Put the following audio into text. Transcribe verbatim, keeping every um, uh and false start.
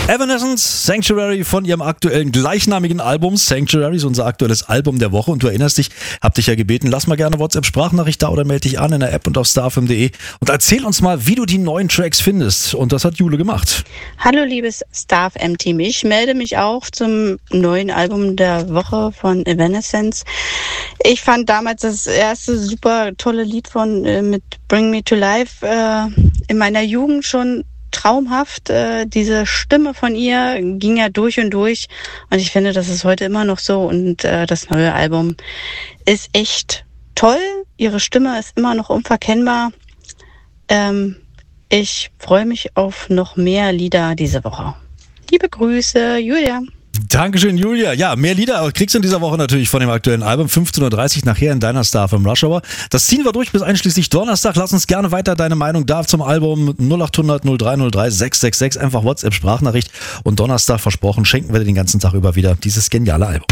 Evanescence, Sanctuary von ihrem aktuellen gleichnamigen Album. Sanctuary ist unser aktuelles Album der Woche und du erinnerst dich, hab dich ja gebeten, lass mal gerne WhatsApp-Sprachnachricht da oder melde dich an in der App und auf starfm punkt de und erzähl uns mal, wie du die neuen Tracks findest. Und das hat Jule gemacht. Hallo liebes StarFM-Team, ich melde mich auch zum neuen Album der Woche von Evanescence. Ich fand damals das erste super tolle Lied von äh, mit Bring Me to Life äh, in meiner Jugend schon traumhaft. Äh, diese Stimme von ihr ging ja durch und durch und ich finde, das ist heute immer noch so und äh, das neue Album ist echt toll. Ihre Stimme ist immer noch unverkennbar. Ähm, ich freue mich auf noch mehr Lieder diese Woche. Liebe Grüße, Julia. Dankeschön, Julia. Ja, mehr Lieder kriegst du in dieser Woche natürlich von dem aktuellen Album. fünfzehn Uhr dreißig nachher in deiner StarFM Rush Hour. Das ziehen wir durch bis einschließlich Donnerstag. Lass uns gerne weiter deine Meinung da zum Album null acht hundert null drei null drei sechs sechs sechs. Einfach WhatsApp-Sprachnachricht. Und Donnerstag, versprochen, schenken wir dir den ganzen Tag über wieder dieses geniale Album.